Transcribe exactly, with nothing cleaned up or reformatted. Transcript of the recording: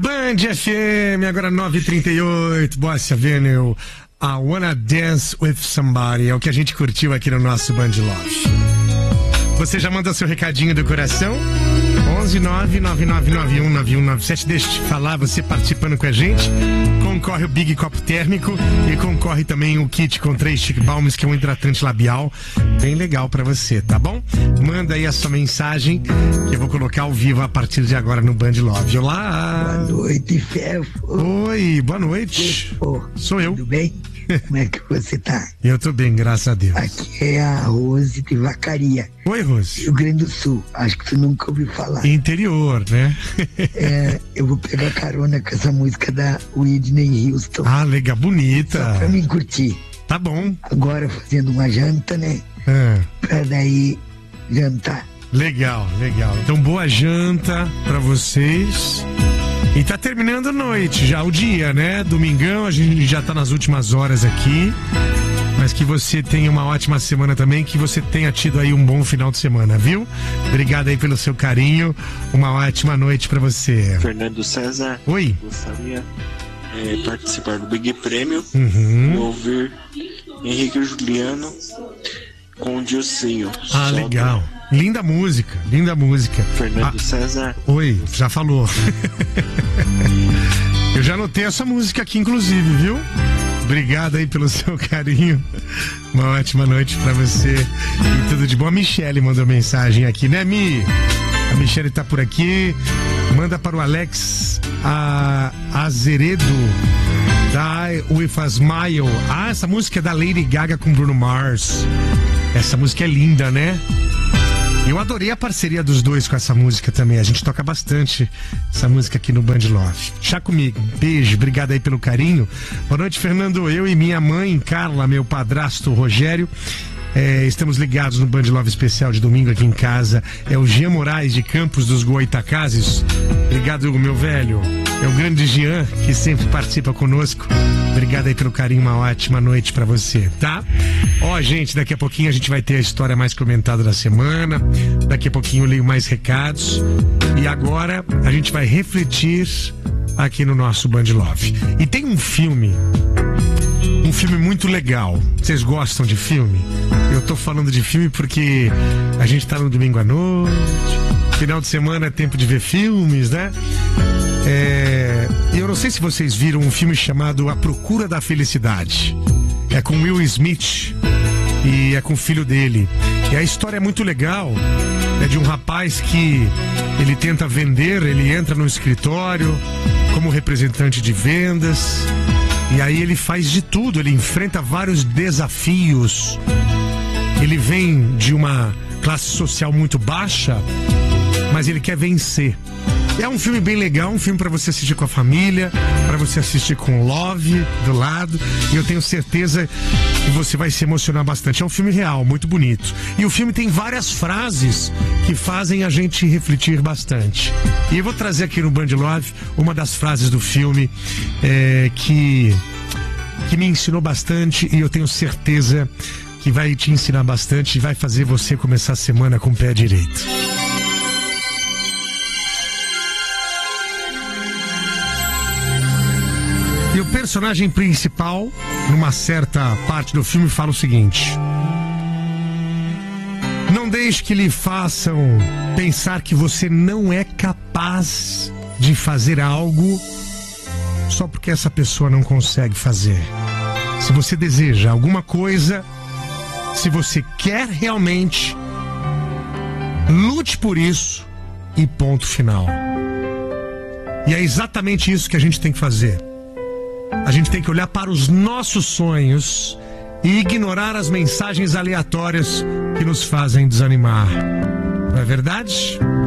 Band F M, agora nove e trinta e oito, Bossa Avenue, I Wanna Dance With Somebody, é o que a gente curtiu aqui no nosso Band Love. Você já manda seu recadinho do coração? onze nove nove nove nove um nove um nove sete. Deixa eu te falar, você participando com a gente, concorre o Big Copo Térmico e concorre também o kit com três Chic Balms, que é um hidratante labial bem legal pra você, tá bom? Manda aí a sua mensagem que eu vou colocar ao vivo a partir de agora no Band Love. Olá! Boa noite, Fefo. Oi, boa noite. Fefo. Sou eu. Tudo bem? Como é que você tá? Eu tô bem, graças a Deus. Aqui é a Rose de Vacaria. Oi, Rose. Rio Grande do Sul. Acho que você nunca ouviu falar. Interior, né? É, eu vou pegar carona com essa música da Whitney Houston. Ah, legal, bonita. Só pra mim curtir. Tá bom. Agora fazendo uma janta, né? Ah. Pra daí jantar. Legal, legal. Então, boa janta pra vocês. E tá terminando a noite, já o dia, né? Domingão, a gente já tá nas últimas horas aqui. Mas que você tenha uma ótima semana também, que você tenha tido aí um bom final de semana, viu? Obrigado aí pelo seu carinho. Uma ótima noite pra você. Fernando César. Oi. Gostaria de é, participar do Big Prêmio. Uhum. E ouvir Henrique e Juliano com o Dilcinho. Ah, Só legal. Linda música, linda música. Fernando ah, César. Oi, já falou. Eu já anotei essa música aqui, inclusive, viu? Obrigado aí pelo seu carinho. Uma ótima noite pra você. E tudo de bom. A Michele mandou mensagem aqui, né, Mi? A Michele tá por aqui. Manda para o Alex a Azeredo. Die With a Smile. Ah, essa música é da Lady Gaga com Bruno Mars. Essa música é linda, né? Eu adorei a parceria dos dois com essa música também. A gente toca bastante essa música aqui no Band Love. Chá comigo. Beijo, obrigado aí pelo carinho. Boa noite, Fernando. Eu e minha mãe, Carla, meu padrasto, Rogério, é, estamos ligados no Band Love especial de domingo aqui em casa. É o Jean Moraes de Campos dos Goitacazes. Obrigado, meu velho. É o grande Jean que sempre participa conosco. Obrigado aí pelo carinho, uma ótima noite pra você, tá? Ó, gente, daqui a pouquinho a gente vai ter a história mais comentada da semana. Daqui a pouquinho eu leio mais recados. E agora a gente vai refletir aqui no nosso Band Love. E tem um filme, um filme muito legal. Vocês gostam de filme? Eu tô falando de filme porque a gente tá no domingo à noite, final de semana é tempo de ver filmes, né? É, eu não sei se vocês viram um filme chamado A Procura da Felicidade. É com Will Smith e é com o filho dele. E a história é muito legal. É de um rapaz que ele tenta vender, ele entra no escritório como representante de vendas. E aí ele faz de tudo, ele enfrenta vários desafios. Ele vem de uma classe social muito baixa, mas ele quer vencer. É um filme bem legal, um filme para você assistir com a família, para você assistir com o Love do lado, e eu tenho certeza que você vai se emocionar bastante. É um filme real, muito bonito. E o filme tem várias frases que fazem a gente refletir bastante. E eu vou trazer aqui no Band Love uma das frases do filme é, que, que me ensinou bastante, e eu tenho certeza que vai te ensinar bastante e vai fazer você começar a semana com o pé direito. E o personagem principal, numa certa parte do filme, fala o seguinte: não deixe que lhe façam pensar que você não é capaz de fazer algo só porque essa pessoa não consegue fazer. Se você deseja alguma coisa, se você quer realmente, lute por isso e ponto final. E é exatamente isso que a gente tem que fazer. A gente tem que olhar para os nossos sonhos e ignorar as mensagens aleatórias que nos fazem desanimar. Não é verdade?